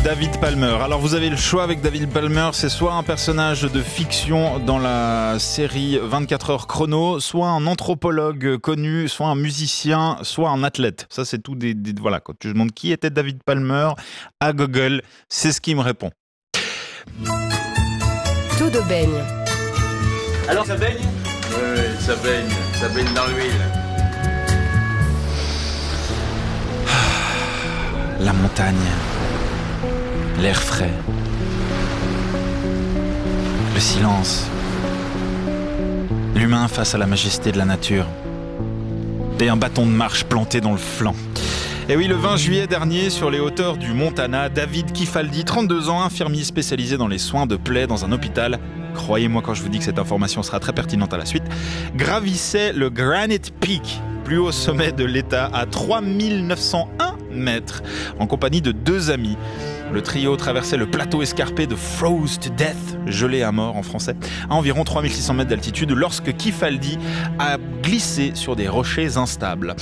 David Palmer. Alors vous avez le choix avec David Palmer, c'est soit un personnage de fiction dans la série 24 heures chrono, soit un anthropologue connu, soit un musicien, soit un athlète. Ça c'est tout voilà, quand je demande qui était David Palmer à Google, c'est ce qui me répond. Tout de baigne. Alors ça baigne ? Oui, ça baigne dans l'huile. La montagne, l'air frais, le silence, l'humain face à la majesté de la nature et un bâton de marche planté dans le flanc. Et oui, le 20 juillet dernier, sur les hauteurs du Montana, David Kifaldi, 32 ans, infirmier spécialisé dans les soins de plaies dans un hôpital, croyez-moi quand je vous dis que cette information sera très pertinente à la suite, gravissait le Granite Peak, plus haut sommet de l'État, à 3901 mètres, en compagnie de 2 amis. Le trio traversait le plateau escarpé de Froze to Death, gelé à mort en français, à environ 3600 mètres d'altitude, lorsque Kifaldi a glissé sur des rochers instables.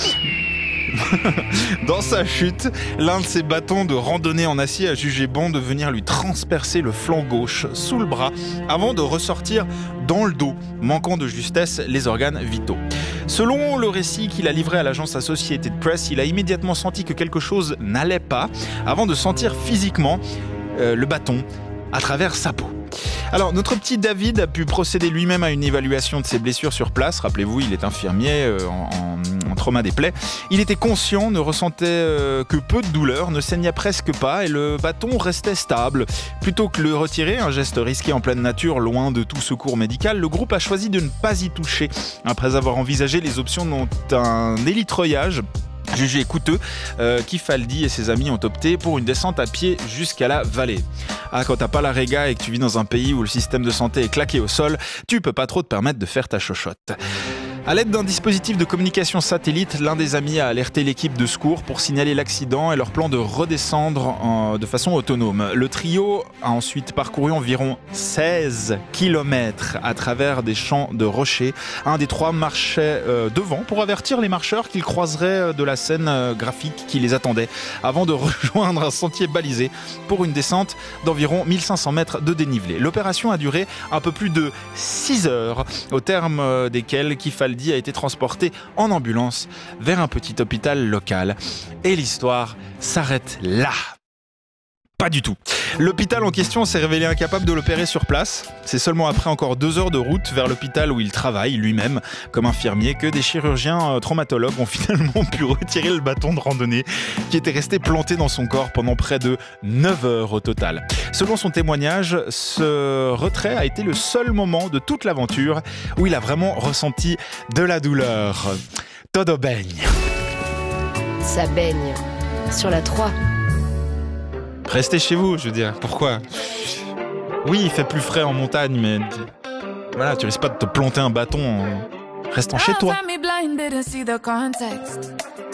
Dans sa chute, l'un de ses bâtons de randonnée en acier a jugé bon de venir lui transpercer le flanc gauche sous le bras avant de ressortir dans le dos, manquant de justesse les organes vitaux. Selon le récit qu'il a livré à l'agence Associated Press, il a immédiatement senti que quelque chose n'allait pas avant de sentir physiquement le bâton à travers sa peau. Alors, notre petit David a pu procéder lui-même à une évaluation de ses blessures sur place. Rappelez-vous, il est infirmier en trauma des plaies. Il était conscient, ne ressentait que peu de douleur, ne saignait presque pas et le bâton restait stable. Plutôt que de le retirer, un geste risqué en pleine nature, loin de tout secours médical, le groupe a choisi de ne pas y toucher. Après avoir envisagé les options dont un élitreillage jugé coûteux, Kifaldi et ses amis ont opté pour une descente à pied jusqu'à la vallée. Ah, quand t'as pas la réga et que tu vis dans un pays où le système de santé est claqué au sol, tu peux pas trop te permettre de faire ta chochotte. À l'aide d'un dispositif de communication satellite, l'un des amis a alerté l'équipe de secours pour signaler l'accident et leur plan de redescendre de façon autonome. Le trio a ensuite parcouru environ 16 km à travers des champs de rochers. Un des 3 marchait devant pour avertir les marcheurs qu'ils croiseraient de la scène graphique qui les attendait avant de rejoindre un sentier balisé pour une descente d'environ 1500 mètres de dénivelé. L'opération a duré un peu plus de 6 heures, au terme desquelles Kifaldi a été transporté en ambulance vers un petit hôpital local. Et l'histoire s'arrête là. Pas du tout. L'hôpital en question s'est révélé incapable de l'opérer sur place. C'est seulement après encore 2 heures de route vers l'hôpital où il travaille lui-même comme infirmier que des chirurgiens traumatologues ont finalement pu retirer le bâton de randonnée qui était resté planté dans son corps pendant près de 9 heures au total. Selon son témoignage, ce retrait a été le seul moment de toute l'aventure où il a vraiment ressenti de la douleur. Todo baigne. Ça baigne. Sur la 3. Restez chez vous, je veux dire. Pourquoi ? Oui, il fait plus frais en montagne, mais voilà, tu risques pas de te planter un bâton en restant chez toi.